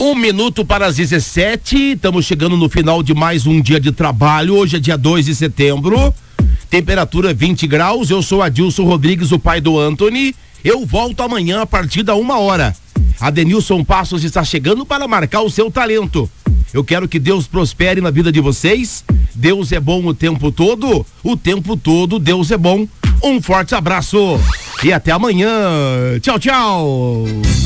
Um minuto para as 17, estamos chegando no final de mais um dia de trabalho. Hoje é dia 2 de setembro, temperatura 20 graus. Eu sou Adilson Rodrigues, o pai do Anthony. Eu volto amanhã a partir da 1h. Adenilson Passos está chegando para marcar o seu talento. Eu quero que Deus prospere na vida de vocês. Deus é bom o tempo todo Deus é bom. Um forte abraço e até amanhã. Tchau, tchau.